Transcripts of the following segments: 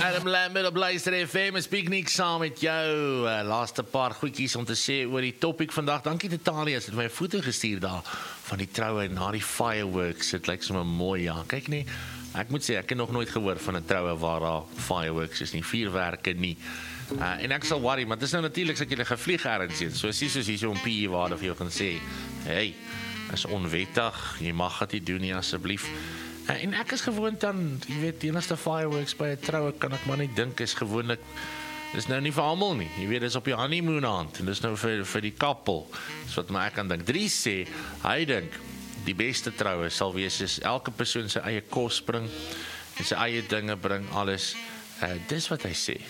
Adam Lambert op Luister FM, ek speak niks saam met jou. Laaste paar goedjies om te sê oor die topic vandag. Dankie Natalia, het my foto gestuur daar van die troue na die fireworks. Dit lyk sommer mooi, ja. Kyk nie, ek moet sê, ek het nog nooit gehoor van 'n troue waar daar fireworks is nie, vuurwerke nie. En ek sal worry, maar dit is nou natuurlik as ek julle gevlieg ergens sien. So soos hier so 'n PE waarde vir jou gaan sê, hey, is onwettig, jy mag dit nie doen nie asseblief. En ek is gewoond aan, jy weet, die enigste fireworks by 'n troue kan ek maar net dink is gewoonlik, dis nou nie vir almal nie. Jy weet, dis op die honeymoon aand en dis nou vir die couple. Dis wat my ek kan dink. Dries sê, hy dink die beste troue sal wees is elke persoon sy eie kos bring en sy eie dinge bring, alles. Dis wat hy sê.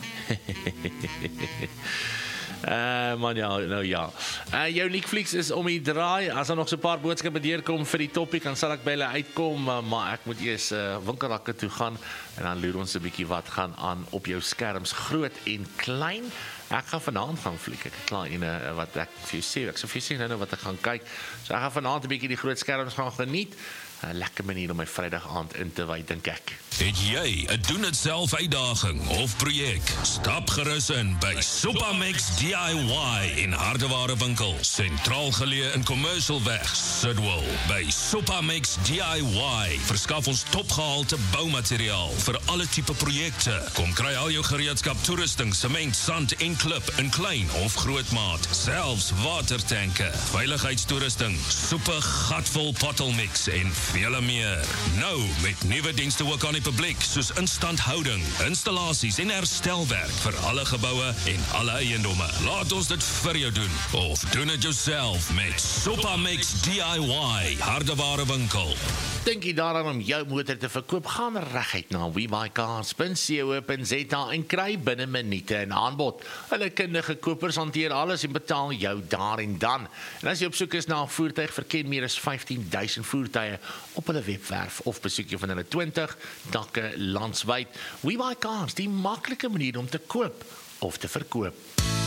Man, ja, nou ja. Jou Netflix is om die draai. As daar nog so 'n paar boodskappe deurkom vir die topic, dan sal ek by hulle uitkom, maar ek moet eers winkelrakke toe gaan en dan loer ons 'n bietjie wat gaan aan op jou skerms, groot en klein. Ek gaan vanaand gaan fliek. Ek het klaar ene wat ek vir jou sê. Ek sal vir jou sê nou wat ek gaan kyk. So ek gaan vanaand 'n bietjie die groot skerms gaan geniet. 'n Lekker manier om my Vrydag aand in te wy, dink ek. Het jy 'n doen-dit-self uitdaging of projek? Stap gerus in by Supamex DIY in Hardeware winkel, sentraal geleë in Commercialweg, Sidwell. By Supamex DIY verskaf ons topgehalte boumateriaal vir alle tipe projekte. Kom kry al jou gereedskap, toerusting, sement, sand en klip in klein of groot maat, selfs watertanke, veiligheidstoerusting, soepe gatvol pottelmix en vele meer. Nou met nuwe dienste ook aan die publiek, soos instandhouding, installasies en herstelwerk vir alle geboue en alle eiendomme. Laat ons dit vir jou doen, of doen dit jouself met Supamex DIY, Hardeware winkel. Dink jy daaraan om jou motor te verkoop? Gaan reguit na webuycars.co.za en kry binne minute 'n aanbod. Hulle kundige kopers hanteer alles en betaal jou daar en dan. En as jy op soek is na 'n voertuig, verken meer as 15,000 voertuie op hulle webwerf of besoek jy van hulle 20 dakke landwyd. WeBuyCars, die maklike manier om te koop of te verkoop.